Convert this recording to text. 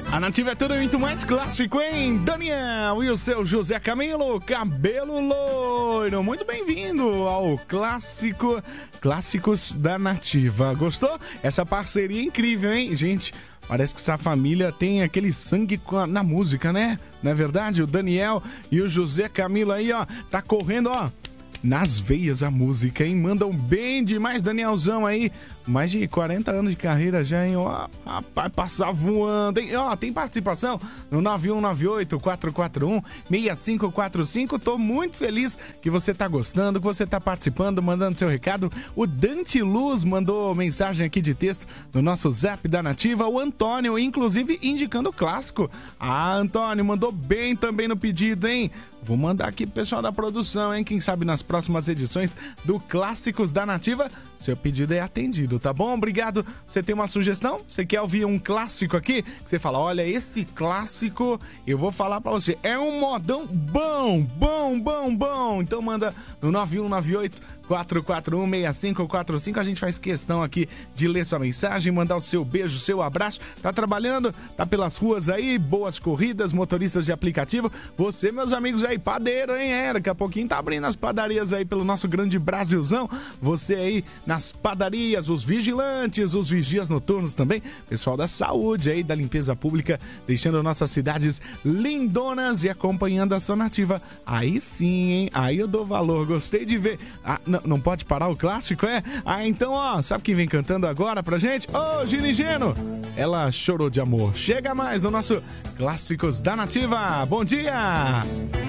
A Nativa é tudo muito mais clássico, hein? Daniel e o seu José Camilo, cabelo loiro. Muito bem-vindo ao Clássicos da Nativa. Gostou? Essa parceria é incrível, hein? Gente, parece que essa família tem aquele sangue na música, né? Não é verdade? O Daniel e o José Camilo aí, ó, tá correndo, ó, nas veias a música, hein? Mandam bem demais, Danielzão aí. Mais de 40 anos de carreira já, hein? Ó, rapaz, passar voando, hein? Ó, tem participação no 9198-441-6545. Tô muito feliz que você tá gostando, que você tá participando, mandando seu recado. O Dante Luz mandou mensagem aqui de texto no nosso Zap da Nativa. O Antônio, inclusive, indicando o clássico. Ah, Antônio, mandou bem também no pedido, hein? Vou mandar aqui pro pessoal da produção, hein? Quem sabe nas próximas edições do Clássicos da Nativa, seu pedido é atendido, tá bom? Obrigado. Você tem uma sugestão? Você quer ouvir um clássico aqui? Você fala, olha, esse clássico, eu vou falar pra você, é um modão bom. Então manda no 9198-441-6545. A gente faz questão aqui de ler sua mensagem, mandar o seu beijo, seu abraço. Tá trabalhando? Tá pelas ruas aí? Boas corridas, motoristas de aplicativo. Você, meus amigos aí, padeiro, hein? Daqui a pouquinho tá abrindo as padarias aí pelo nosso grande Brasilzão. Você aí nas padarias, os vigilantes, os vigias noturnos também. Pessoal da saúde aí, da limpeza pública, deixando nossas cidades lindonas e acompanhando a sua Nativa. Aí sim, hein? Aí eu dou valor. Gostei de ver. Ah, não pode parar o clássico, é? Ah, então, ó, sabe quem vem cantando agora pra gente? Ô, Gini Geno! Ela chorou de amor. Chega mais no nosso Clássicos da Nativa. Bom dia!